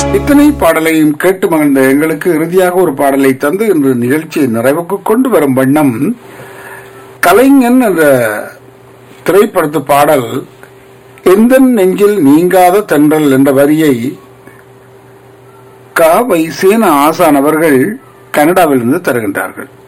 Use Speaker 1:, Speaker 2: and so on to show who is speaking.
Speaker 1: இத்தனை பாடலையும் கேட்டு மகிழ்ந்த எங்களுக்கு இறுதியாக ஒரு பாடலை தந்து இன்று நிகழ்ச்சியை நிறைவுக்கு கொண்டு வரும் வண்ணம் கலைஞன் என்ற திரைப்படத்து பாடல் எந்த நெஞ்சில் நீங்காத தென்றல் என்ற வரியை க. வை. சேன ஆசான் அவர்கள் கனடாவிலிருந்து தருகின்றார்கள்.